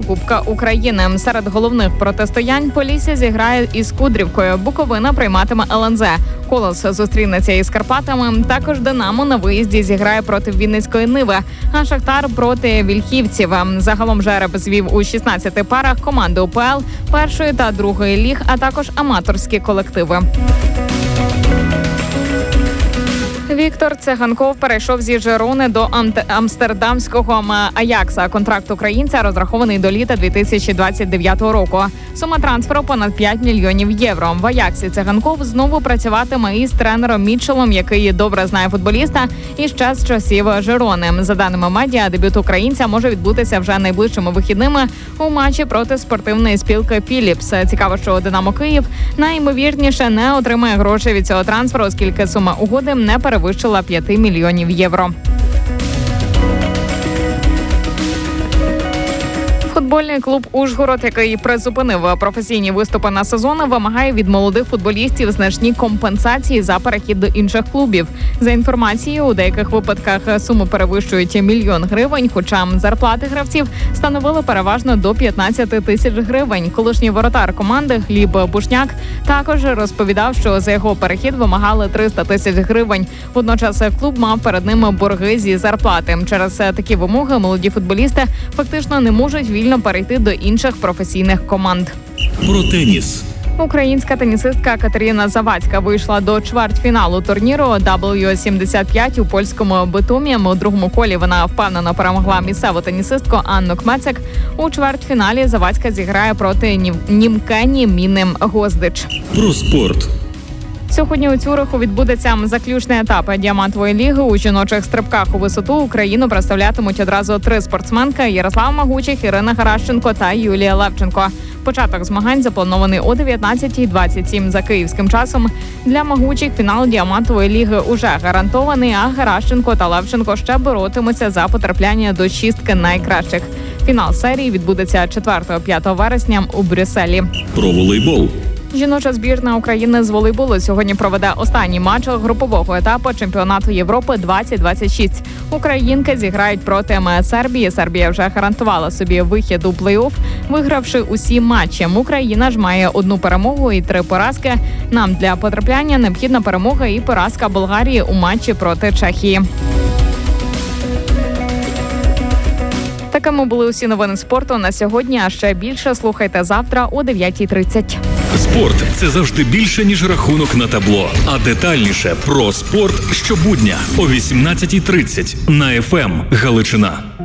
Кубка України. Серед головних протистоянь Полісся зіграє із Кудрівкою, Буковина прийматиме ЛНЗ. Колос зустрінеться із Карпатами. Також Динамо на виїзді зіграє проти Вінницької Ниви, а Шахтар проти Вільхівців. Загалом жереб звів у 16 парах команди УПЛ, першої та другої ліг, а також аматорські колективи. Віктор Циганков перейшов зі Жирони до амстердамського Аякса. Контракт українця розрахований до літа 2029 року. Сума трансферу понад 5 мільйонів євро. В Аяксі Циганков знову працюватиме із тренером Мітчелом, який добре знає футболіста і ще з часів Жирони. За даними медіа, дебют українця може відбутися вже найближчими вихідними у матчі проти спортивної спілки «Філіпс». Цікаво, що «Динамо Київ» найімовірніше не отримає грошей від цього трансферу, оскільки сума угоди не перевищила 5 мільйонів євро. Футбольний клуб «Ужгород», який призупинив професійні виступи на сезон, вимагає від молодих футболістів значні компенсації за перехід до інших клубів. За інформацією, у деяких випадках суми перевищують 1 мільйон гривень, хоча зарплати гравців становили переважно до 15 тисяч гривень. Колишній воротар команди Гліб Бушняк також розповідав, що за його перехід вимагали 300 тисяч гривень. Водночас клуб мав перед ними борги зі зарплати. Через такі вимоги молоді футболісти фактично не можуть вільно перейти до інших професійних команд. Про теніс. Українська тенісистка Катерина Завадська вийшла до чвертьфіналу турніру W75 у польському Битумі. У другому колі вона впевнено перемогла місцеву тенісистку Анну Кмецик. У чвертьфіналі Завадська зіграє проти німкені Міни Гоздич. Про спорт. Сьогодні у Цюриху відбудеться заключний етап Діамантової ліги. У жіночих стрибках у висоту Україну представлятимуть одразу 3 спортсменки – Ярослава Магучих, Ірина Геращенко та Юлія Левченко. Початок змагань запланований о 19:27 за київським часом. Для Магучих фінал Діамантової ліги уже гарантований, а Геращенко та Левченко ще боротимуться за потрапляння до шістки найкращих. Фінал серії відбудеться 4-5 вересня у Брюсселі. Про волейбол. Жіноча збірна України з волейболу сьогодні проведе останній матч групового етапу чемпіонату Європи 2026. Українки зіграють проти Сербії. Сербія вже гарантувала собі вихід у плей-офф, вигравши усі матчі. Україна ж має 1 перемогу і 3 поразки. Нам для потрапляння необхідна перемога і поразка Болгарії у матчі проти Чехії. Такими були усі новини спорту на сьогодні, а ще більше слухайте завтра о 9:30. Спорт – це завжди більше, ніж рахунок на табло. А детальніше про спорт щобудня о 18:30 на FM Галичина.